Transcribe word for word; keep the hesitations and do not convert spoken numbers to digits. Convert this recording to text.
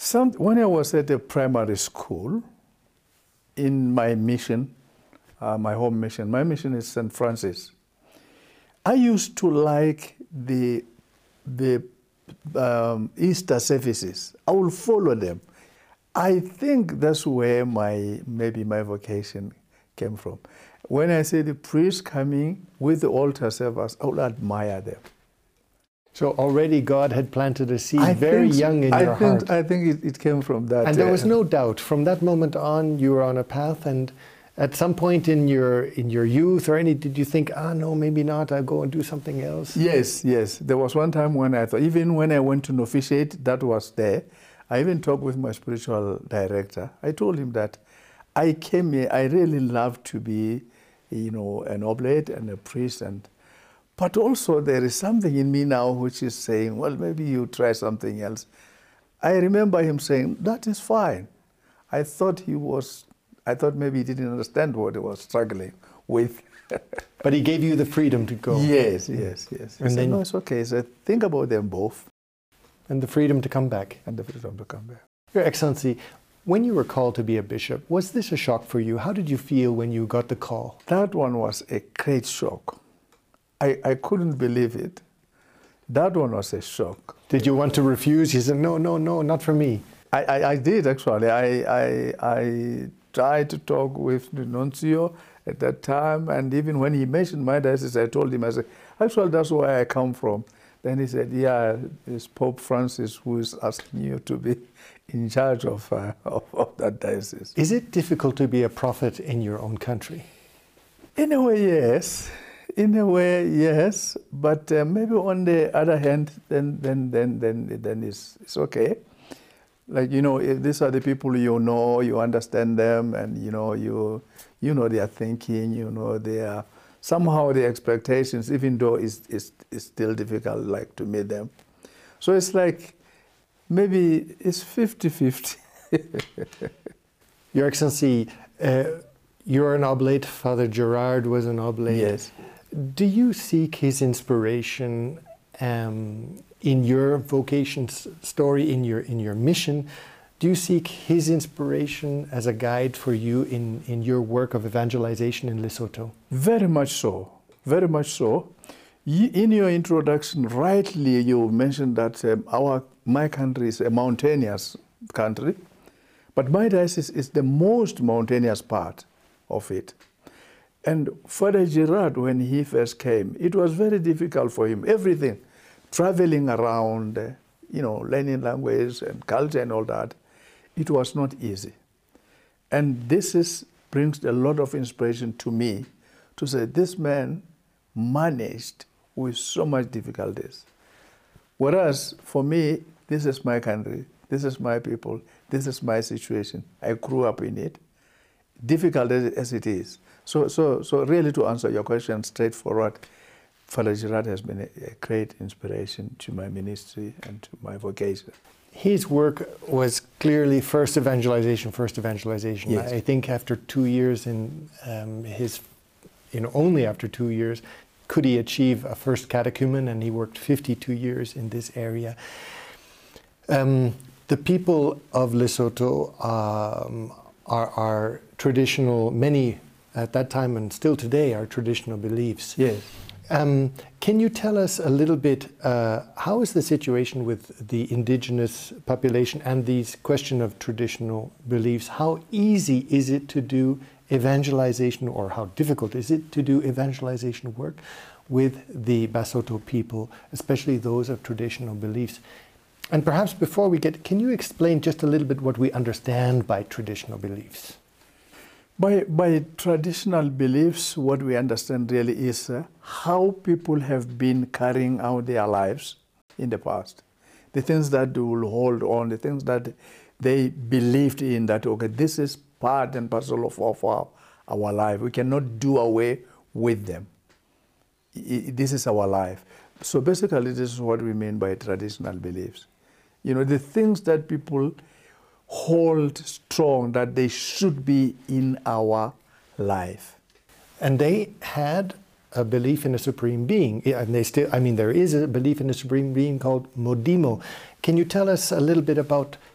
Some, when I was at a primary school, in my mission, uh, my home mission, my mission is Saint Francis, I used to like the, the um, Easter services. I will follow them. I think that's where my, maybe my vocation came from. When I see the priests coming with the altar servers, I will admire them. So already God had planted a seed I very think, young in I your think, heart. I think it, it came from that. And there uh, was no doubt. From that moment on, you were on a path, and at some point in your in your youth or any, did you think, ah, no, maybe not, I'll go and do something else? Yes, yes. There was one time when I thought, even when I went to novitiate, that was there. I even talked with my spiritual director. I told him that I came here, I really love to be, you know, an oblate and a priest, and but also there is something in me now which is saying, well, maybe you try something else. I remember him saying, that is fine. I thought he was, I thought maybe he didn't understand what he was struggling with. But he gave you the freedom to go. Yes, yes, yes. He And said, then, no, it's okay. So think about them both. And the freedom to come back. And the freedom to come back. Your Excellency, when you were called to be a bishop, was this a shock for you? How did you feel when you got the call? That one was a great shock. I, I couldn't believe it. That one was a shock. Did you want to refuse? You said, no, no, no, not for me. I, I, I did, actually. I, I, I tried to talk with the nuncio at that time, and even when he mentioned my diocese, I told him, I said, actually, that's where I come from. Then he said, yeah, it's Pope Francis who is asking you to be in charge of, uh, of, of that diocese. Is it difficult to be a prophet in your own country? In a way, yes. In a way, yes. But uh, maybe on the other hand, then then then then then it's it's okay. Like, you know, if these are the people you know, you understand them, and you know you you know their thinking, you know their somehow the expectations, even though it's it's, it's still difficult, like, to meet them. So it's like maybe it's fifty fifty. Your Excellency, uh, you're an oblate. Father Gerard was an oblate. Yes. Do you seek his inspiration um, in your vocation story, in your in your mission? Do you seek his inspiration as a guide for you in, in your work of evangelization in Lesotho? Very much so. Very much so. In your introduction, rightly you mentioned that um, our my country is a mountainous country, but my diocese is the most mountainous part of it. And Father Gerard, when he first came, it was very difficult for him. Everything, traveling around, uh, you know, learning language and culture and all that, it was not easy. And this is, brings a lot of inspiration to me to say, this man managed with so much difficulties. Whereas for me, this is my country, this is my people, this is my situation. I grew up in it, difficult as it is. So, so, so really, to answer your question straightforward, Father Gerard has been a, a great inspiration to my ministry and to my vocation. His work was clearly first evangelization, first evangelization. Yes. I think after two years in um, his, you know, only after two years, could he achieve a first catechumen, and he worked fifty-two years in this area. Um, the people of Lesotho um, are, are traditional, many at that time and still today are traditional beliefs. Yes. Um, can you tell us a little bit, uh, how is the situation with the indigenous population and these question of traditional beliefs? How easy is it to do evangelization, or how difficult is it to do evangelization work with the Basotho people, especially those of traditional beliefs? And perhaps before we get, can you explain just a little bit what we understand by traditional beliefs? By, by traditional beliefs, what we understand really is uh, how people have been carrying out their lives in the past. The things that they will hold on, the things that they believed in, that, okay, this is part and parcel of, of our, our life. We cannot do away with them. I, this is our life. So basically, this is what we mean by traditional beliefs. You know, the things that people hold strong, that they should be in our life. And they had a belief in a supreme being, and they still, I mean, there is a belief in a supreme being called Modimo. Can you tell us a little bit about